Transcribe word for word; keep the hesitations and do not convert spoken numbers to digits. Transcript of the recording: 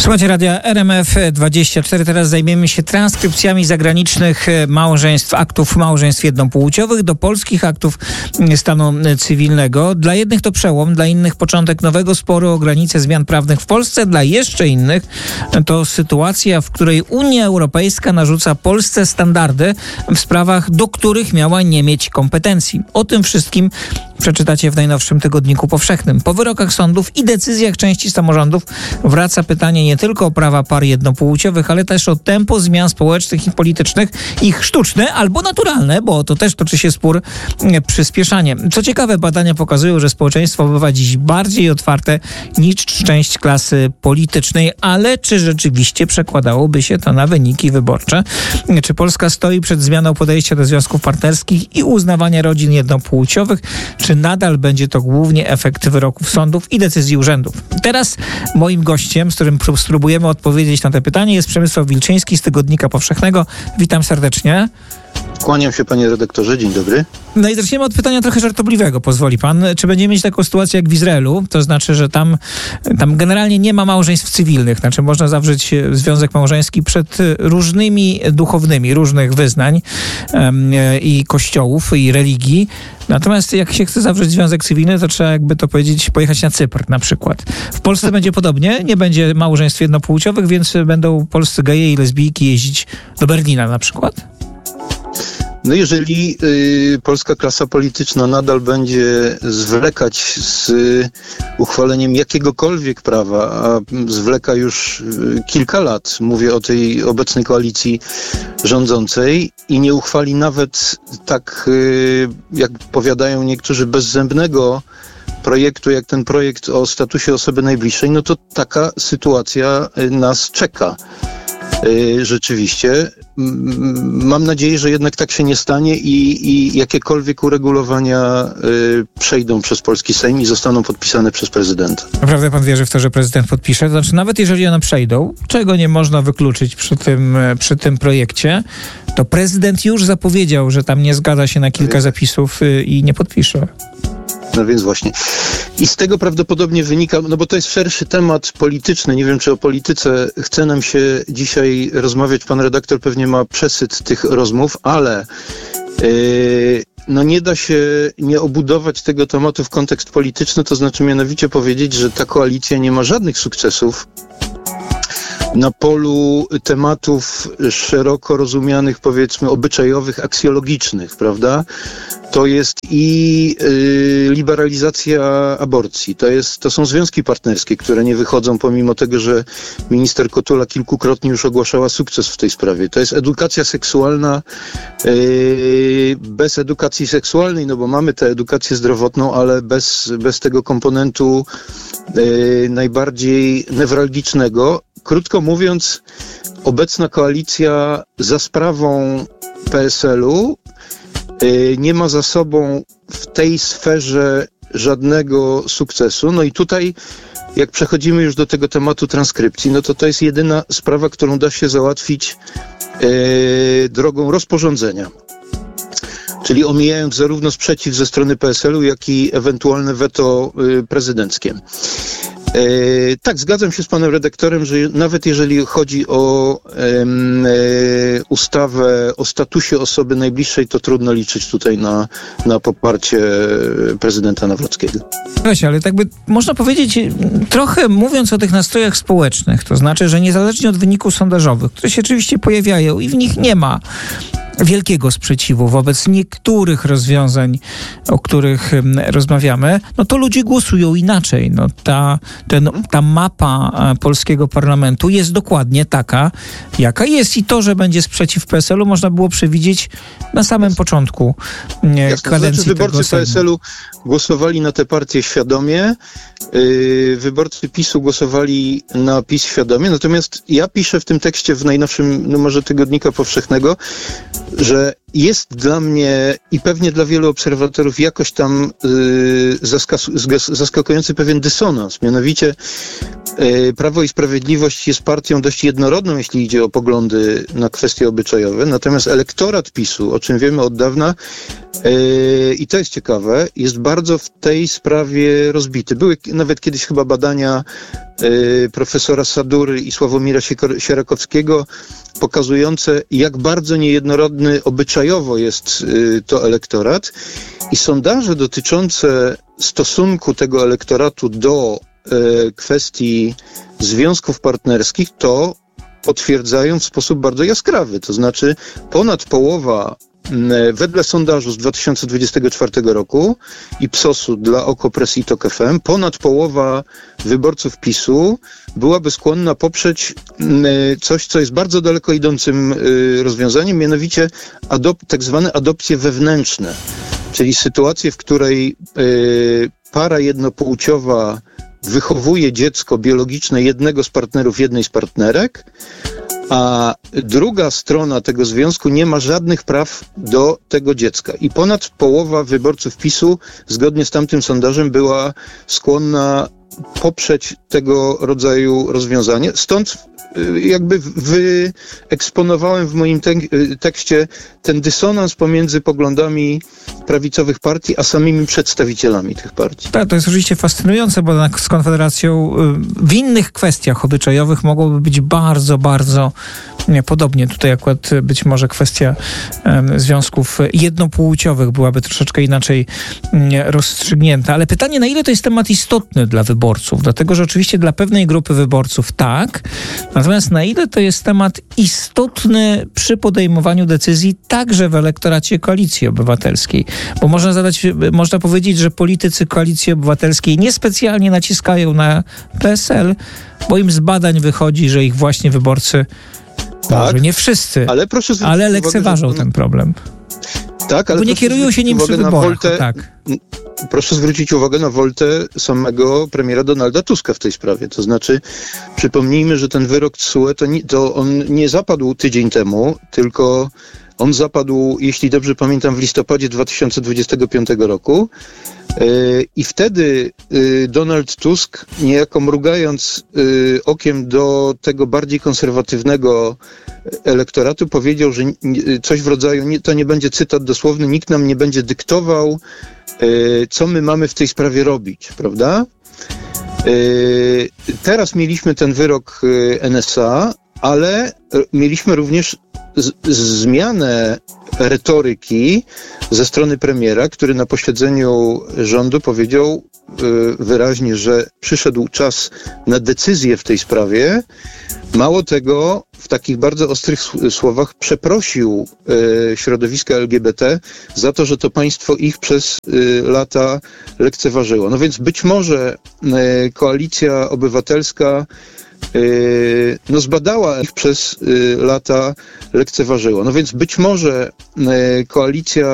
Słuchajcie Radia R M F dwadzieścia cztery. Teraz zajmiemy się transkrypcjami zagranicznych małżeństw, aktów małżeństw jednopłciowych do polskich aktów stanu cywilnego. Dla jednych to przełom, dla innych początek nowego sporu o granice zmian prawnych w Polsce, dla jeszcze innych to sytuacja, w której Unia Europejska narzuca Polsce standardy w sprawach, do których miała nie mieć kompetencji. O tym wszystkim przeczytacie w najnowszym Tygodniku Powszechnym. Po wyrokach sądów i decyzjach części samorządów wraca pytanie nie tylko o prawa par jednopłciowych, ale też o tempo zmian społecznych i politycznych, ich sztuczne albo naturalne, bo to też toczy się spór, przyspieszanie. Co ciekawe, badania pokazują, że społeczeństwo bywa dziś bardziej otwarte niż część klasy politycznej, ale czy rzeczywiście przekładałoby się to na wyniki wyborcze? Czy Polska stoi przed zmianą podejścia do związków partnerskich i uznawania rodzin jednopłciowych? Czy nadal będzie to głównie efekt wyroków sądów i decyzji urzędów? Teraz moim gościem, z którym spróbujemy odpowiedzieć na te pytanie, jest Przemysław Wilczyński z Tygodnika Powszechnego. Witam serdecznie. Kłaniam się, panie redaktorze, dzień dobry. No i zaczniemy od pytania trochę żartobliwego, pozwoli pan. Czy będziemy mieć taką sytuację jak w Izraelu? To znaczy, że tam, tam generalnie nie ma małżeństw cywilnych, znaczy można zawrzeć związek małżeński przed różnymi duchownymi, różnych wyznań um, i kościołów i religii. Natomiast jak się chce zawrzeć związek cywilny, to trzeba, jakby to powiedzieć, pojechać na Cypr na przykład. W Polsce będzie podobnie, nie będzie małżeństw jednopłciowych, więc będą polscy geje i lesbijki jeździć do Berlina na przykład? No jeżeli y, polska klasa polityczna nadal będzie zwlekać z y, uchwaleniem jakiegokolwiek prawa, a zwleka już y, kilka lat, mówię o tej obecnej koalicji rządzącej, i nie uchwali nawet tak, y, jak powiadają niektórzy, bezzębnego projektu, jak ten projekt o statusie osoby najbliższej, no to taka sytuacja y, nas czeka. Rzeczywiście. Mam nadzieję, że jednak tak się nie stanie i, i jakiekolwiek uregulowania y, przejdą przez polski Sejm i zostaną podpisane przez prezydenta. Naprawdę pan wierzy w to, że prezydent podpisze? To znaczy, nawet jeżeli one przejdą, czego nie można wykluczyć przy tym, przy tym projekcie, to prezydent już zapowiedział, że tam nie zgadza się na kilka zapisów y, i nie podpisze. No więc właśnie. I z tego prawdopodobnie wynika, no bo to jest szerszy temat polityczny, nie wiem, czy o polityce chce nam się dzisiaj rozmawiać, pan redaktor pewnie ma przesyt tych rozmów, ale yy, no nie da się nie obudować tego tematu w kontekst polityczny, to znaczy mianowicie powiedzieć, że ta koalicja nie ma żadnych sukcesów na polu tematów szeroko rozumianych, powiedzmy, obyczajowych, aksjologicznych, prawda? To jest i y, liberalizacja aborcji, to, jest, to są związki partnerskie, które nie wychodzą, pomimo tego, że minister Kotula kilkukrotnie już ogłaszała sukces w tej sprawie. To jest edukacja seksualna y, bez edukacji seksualnej, no bo mamy tę edukację zdrowotną, ale bez, bez tego komponentu y, najbardziej newralgicznego. Krótko mówiąc, obecna koalicja za sprawą P S L-u y, nie ma za sobą w tej sferze żadnego sukcesu. No i tutaj, jak przechodzimy już do tego tematu transkrypcji, no to to jest jedyna sprawa, którą da się załatwić y, drogą rozporządzenia. Czyli omijając zarówno sprzeciw ze strony P S L-u, jak i ewentualne weto y, prezydenckie. E, tak, zgadzam się z panem redaktorem, że nawet jeżeli chodzi o e, e, ustawę o statusie osoby najbliższej, to trudno liczyć tutaj na, na poparcie prezydenta Nawrockiego. Właśnie, ale tak by można powiedzieć, trochę mówiąc o tych nastrojach społecznych, to znaczy, że niezależnie od wyników sondażowych, które się oczywiście pojawiają i w nich nie ma wielkiego sprzeciwu wobec niektórych rozwiązań, o których rozmawiamy, no to ludzie głosują inaczej. No ta, ten, ta mapa polskiego parlamentu jest dokładnie taka, jaka jest. I to, że będzie sprzeciw P S L-u, można było przewidzieć na samym początku Jasne, kadencji znaczy, wyborcy tego P S L-u głosowali na tę partię świadomie, yy, wyborcy PiS-u głosowali na PiS świadomie, natomiast ja piszę w tym tekście w najnowszym numerze Tygodnika Powszechnego, że jest dla mnie i pewnie dla wielu obserwatorów jakoś tam y, zaskas- zaskakujący pewien dysonans. Mianowicie y, Prawo i Sprawiedliwość jest partią dość jednorodną, jeśli idzie o poglądy na kwestie obyczajowe, natomiast elektorat PiSu, o czym wiemy od dawna, y, i to jest ciekawe, jest bardzo w tej sprawie rozbity. Były nawet kiedyś chyba badania y, profesora Sadury i Sławomira Sierakowskiego pokazujące, jak bardzo niejednorodny obyczajowo jest y, to elektorat. I sondaże dotyczące stosunku tego elektoratu do y, kwestii związków partnerskich to potwierdzają w sposób bardzo jaskrawy. To znaczy ponad połowa wedle sondażu z dwa tysiące dwudziestego czwartego roku i Ipsosu dla Okopres i Tok F M, ponad połowa wyborców PiSu byłaby skłonna poprzeć coś, co jest bardzo daleko idącym rozwiązaniem, mianowicie adop- tak zwane adopcje wewnętrzne, czyli sytuacje, w której para jednopłciowa wychowuje dziecko biologiczne jednego z partnerów, jednej z partnerek, a druga strona tego związku nie ma żadnych praw do tego dziecka. I ponad połowa wyborców PiSu, zgodnie z tamtym sondażem, była skłonna poprzeć tego rodzaju rozwiązanie. Stąd jakby wyeksponowałem w moim te- tekście ten dysonans pomiędzy poglądami prawicowych partii, a samymi przedstawicielami tych partii. Tak, to jest oczywiście fascynujące, bo z Konfederacją w innych kwestiach obyczajowych mogłoby być bardzo, bardzo nie, podobnie. Tutaj akurat być może kwestia um, związków jednopłciowych byłaby troszeczkę inaczej nie, rozstrzygnięta. Ale pytanie, na ile to jest temat istotny dla wyborców? Dlatego, że oczywiście dla pewnej grupy wyborców tak, natomiast na ile to jest temat istotny przy podejmowaniu decyzji także w elektoracie Koalicji Obywatelskiej? Bo można zadać, można powiedzieć, że politycy Koalicji Obywatelskiej niespecjalnie naciskają na P S L, bo im z badań wychodzi, że ich właśnie wyborcy, tak, może nie wszyscy, ale, proszę ale lekceważą uwagę, że... ten problem. Tak, ale bo nie kierują się nim przy wyborach. Woltę, tak. Proszę zwrócić uwagę na woltę samego premiera Donalda Tuska w tej sprawie. To znaczy, przypomnijmy, że ten wyrok T S U E to, nie, to on nie zapadł tydzień temu, tylko on zapadł, jeśli dobrze pamiętam, w listopadzie dwa tysiące dwudziestego piątego roku. I wtedy Donald Tusk, niejako mrugając okiem do tego bardziej konserwatywnego elektoratu, powiedział, że coś w rodzaju, to nie będzie cytat dosłowny, nikt nam nie będzie dyktował, co my mamy w tej sprawie robić, prawda? Teraz mieliśmy ten wyrok N S A, ale mieliśmy również z- zmianę retoryki ze strony premiera, który na posiedzeniu rządu powiedział y, wyraźnie, że przyszedł czas na decyzję w tej sprawie. Mało tego, w takich bardzo ostrych słowach przeprosił y, środowiska L G B T za to, że to państwo ich przez y, lata lekceważyło. No więc być może y, Koalicja Obywatelska Yy, no zbadała ich przez yy, lata lekceważyło. No więc być może yy, koalicja